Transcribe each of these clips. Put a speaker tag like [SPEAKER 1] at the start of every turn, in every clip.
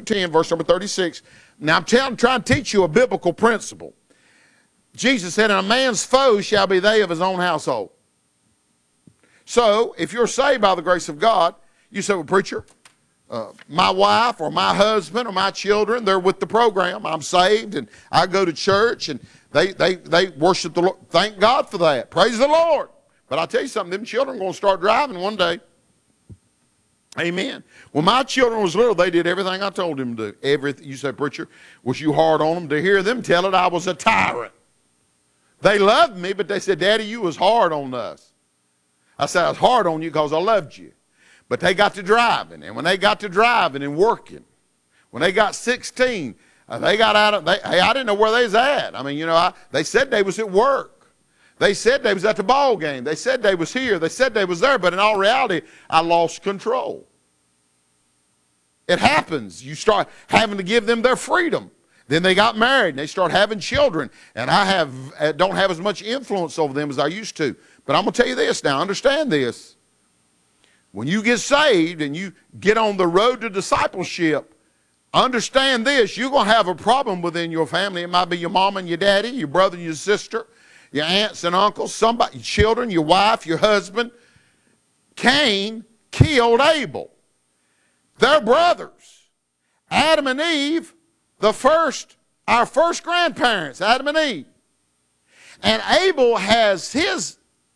[SPEAKER 1] 10, verse number 36. Now I'm trying to teach you a biblical principle. Jesus said, and a man's foes shall be they of his own household. So, if you're saved by the grace of God, you say, well, preacher, my wife or my husband or my children, they're with the program. I'm saved and I go to church and they worship the Lord. Thank God for that. Praise the Lord. But I'll tell you something, them children are going to start driving one day. Amen. When my children was little, they did everything I told them to do. Everything. You say, preacher, was you hard on them? To hear them tell it, I was a tyrant. They loved me, but they said, Daddy, you was hard on us. I said, I was hard on you because I loved you. But they got to driving, and when they got to driving and working, when they got 16, they got out of, hey, I didn't know where they was at. I mean, you know, they said they was at work. They said they was at the ball game. They said they was here. They said they was there, but in all reality, I lost control. It happens. You start having to give them their freedom. Then they got married, and they start having children, and I don't have as much influence over them as I used to. But I'm going to tell you this now, understand this. When you get saved and you get on the road to discipleship, understand this, you're going to have a problem within your family. It might be your mom and your daddy, your brother and your sister, your aunts and uncles, somebody, your children, your wife, your husband. Cain killed Abel. They're brothers. Adam and Eve, our first grandparents, Adam and Eve. And Abel has his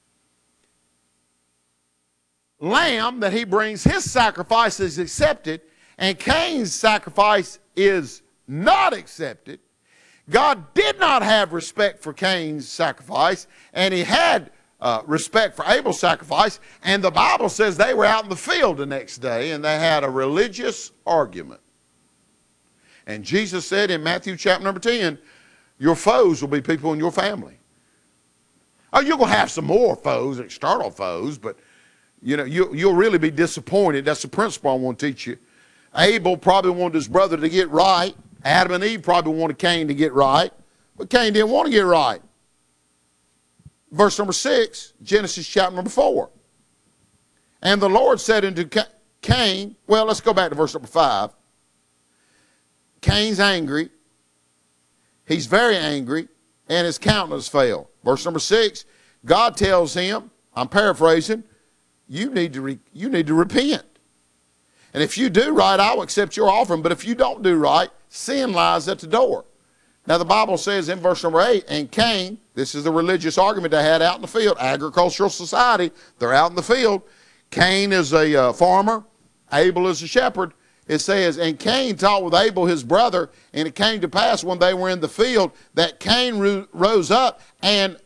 [SPEAKER 1] lamb that he brings, his sacrifice is accepted, and Cain's sacrifice is not accepted. God did not have respect for Cain's sacrifice, and he had respect for Abel's sacrifice, and the Bible says they were out in the field the next day, and they had a religious argument. And Jesus said in Matthew chapter number 10, your foes will be people in your family. Oh, you're going to have some more foes, external foes, but you know, you'll really be disappointed. That's the principle I want to teach you. Abel probably wanted his brother to get right. Adam and Eve probably wanted Cain to get right. But Cain didn't want to get right. Verse number 6, Genesis chapter number 4. And the Lord said unto Cain, well, let's go back to verse number 5. Cain's angry. He's very angry, and his countenance fell. Verse number 6, God tells him, I'm paraphrasing, you need to repent. And if you do right, I will accept your offering. But if you don't do right, sin lies at the door. Now the Bible says in verse number 8, and Cain, this is the religious argument they had out in the field, agricultural society, they're out in the field. Cain is a farmer, Abel is a shepherd. It says, and Cain talked with Abel his brother, and it came to pass when they were in the field that Cain rose up and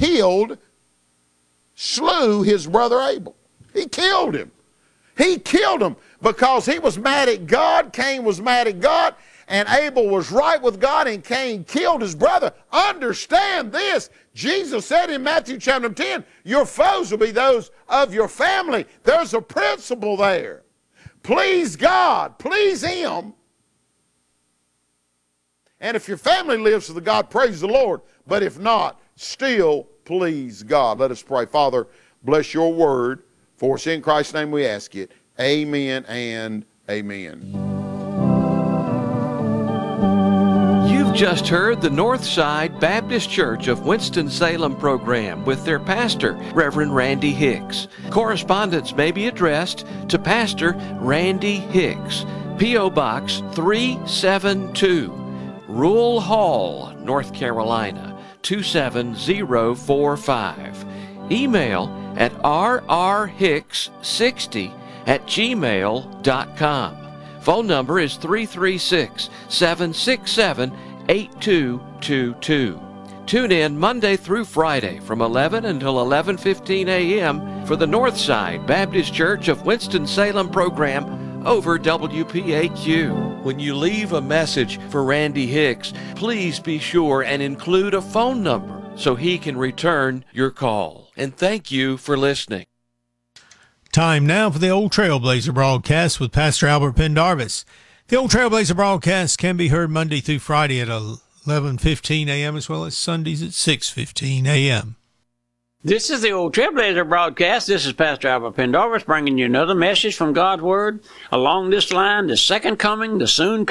[SPEAKER 1] slew his brother Abel. He killed him. He killed him because he was mad at God. Cain was mad at God, and Abel was right with God, and Cain killed his brother. Understand this. Jesus said in Matthew chapter 10, your foes will be those of your family. There's a principle there. Please God. Please Him. And if your family lives for the God, praise the Lord. But if not, still please God. Let us pray. Father, bless your word. For us in Christ's name we ask it. Amen and amen.
[SPEAKER 2] You've just heard the Northside Baptist Church of Winston-Salem program with their pastor, Reverend Randy Hicks. Correspondence may be addressed to Pastor Randy Hicks, P.O. Box 372, Rule Hall, North Carolina, 27045. Email at rrhicks60@gmail.com. Phone number is 336-767-8222. Tune in Monday through Friday from 11 until 11:15 a.m. for the Northside Baptist Church of Winston-Salem program over WPAQ. When you leave a message for Randy Hicks, please be sure and include a phone number so he can return your call. And thank you for listening.
[SPEAKER 3] Time now for the Old Trailblazer broadcast with Pastor Albert Pendarvis. The Old Trailblazer broadcast can be heard Monday through Friday at 11:15 a.m. as well as Sundays at 6:15 a.m.
[SPEAKER 4] This is the Old Trailblazer broadcast. This is Pastor Albert Pendarvis bringing you another message from God's Word. Along this line, the second coming, the soon